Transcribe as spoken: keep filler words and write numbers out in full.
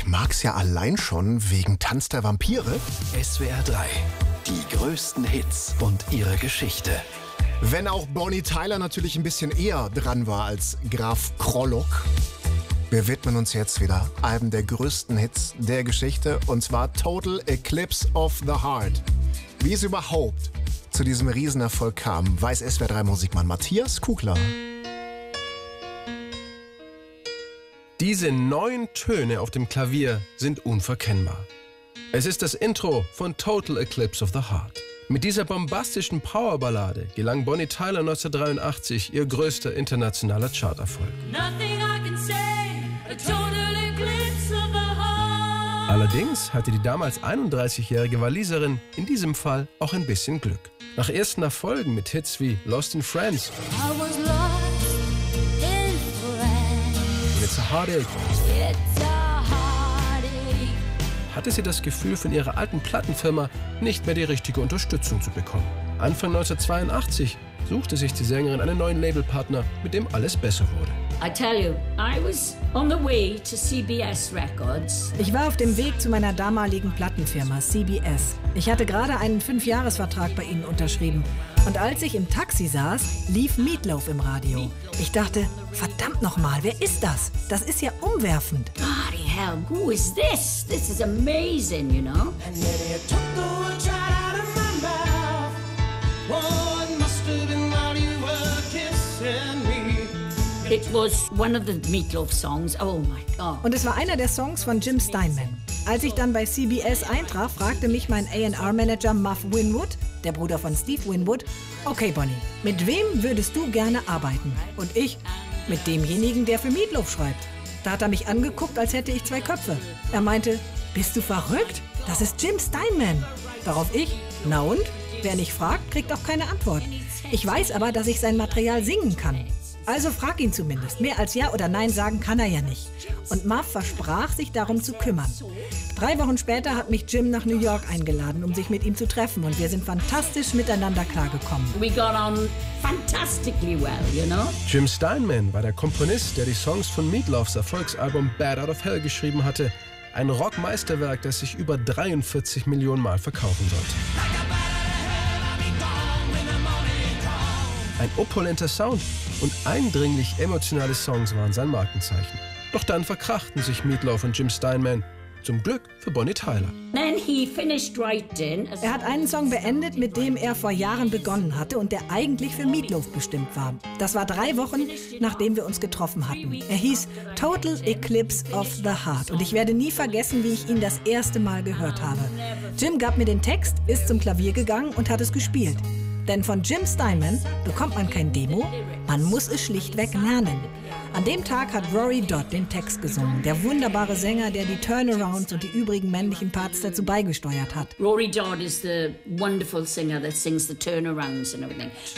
mag's ja allein schon wegen Tanz der Vampire. S W R drei. Die größten Hits und ihre Geschichte. Wenn auch Bonnie Tyler natürlich ein bisschen eher dran war als Graf Krollock. Wir widmen uns jetzt wieder einem der größten Hits der Geschichte, und zwar Total Eclipse of the Heart. Wie es überhaupt zu diesem Riesenerfolg kam, weiß S W R drei Musikmann Matthias Kugler. Diese neun Töne auf dem Klavier sind unverkennbar. Es ist das Intro von Total Eclipse of the Heart. Mit dieser bombastischen Powerballade gelang Bonnie Tyler neunzehnhundertdreiundachtzig ihr größter internationaler Charterfolg. Allerdings hatte die damals einunddreißigjährige Waliserin in diesem Fall auch ein bisschen Glück. Nach ersten Erfolgen mit Hits wie Lost in Friends, It's a Heartache, hatte sie das Gefühl, von ihrer alten Plattenfirma nicht mehr die richtige Unterstützung zu bekommen. Anfang neunzehnhundertzweiundachtzig suchte sich die Sängerin einen neuen Labelpartner, mit dem alles besser wurde. I tell you, I was on the way to C B S Records. Ich war auf dem Weg zu meiner damaligen Plattenfirma C B S. Ich hatte gerade einen Fünfjahresvertrag bei ihnen unterschrieben. Und als ich im Taxi saß, lief Meatloaf im Radio. Ich dachte, verdammt nochmal, wer ist das? Das ist ja umwerfend. Bloody hell, who is this? This is amazing, you know? It was one of the Meatloaf songs. Oh my God. Und es war einer der Songs von Jim Steinman. Als ich dann bei C B S eintraf, fragte mich mein A and R-Manager Muff Winwood, der Bruder von Steve Winwood, okay Bonnie, mit wem würdest du gerne arbeiten? Und ich, mit demjenigen, der für Meatloaf schreibt. Da hat er mich angeguckt, als hätte ich zwei Köpfe. Er meinte, bist du verrückt? Das ist Jim Steinman. Darauf ich, na und? Wer nicht fragt, kriegt auch keine Antwort. Ich weiß aber, dass ich sein Material singen kann. Also frag ihn zumindest. Mehr als Ja oder Nein sagen kann er ja nicht. Und Muff versprach, sich darum zu kümmern. Drei Wochen später hat mich Jim nach New York eingeladen, um sich mit ihm zu treffen. Und wir sind fantastisch miteinander klargekommen. We got on fantastically well, you know? Jim Steinman war der Komponist, der die Songs von Meatloafs Erfolgsalbum Bad Out of Hell geschrieben hatte. Ein Rockmeisterwerk, das sich über dreiundvierzig Millionen Mal verkaufen sollte. Ein opulenter Sound und eindringlich emotionale Songs waren sein Markenzeichen. Doch dann verkrachten sich Meatloaf und Jim Steinman. Zum Glück für Bonnie Tyler. Then he finished writing. Er hat einen Song beendet, mit dem er vor Jahren begonnen hatte und der eigentlich für Meatloaf bestimmt war. Das war drei Wochen, nachdem wir uns getroffen hatten. Er hieß Total Eclipse of the Heart und ich werde nie vergessen, wie ich ihn das erste Mal gehört habe. Jim gab mir den Text, ist zum Klavier gegangen und hat es gespielt. Denn von Jim Steinman bekommt man kein Demo, man muss es schlichtweg lernen. An dem Tag hat Rory Dodd den Text gesungen, der wunderbare Sänger, der die Turnarounds und die übrigen männlichen Parts dazu beigesteuert hat. Rory Dodd is the wonderful singer that sings the turnarounds and everything.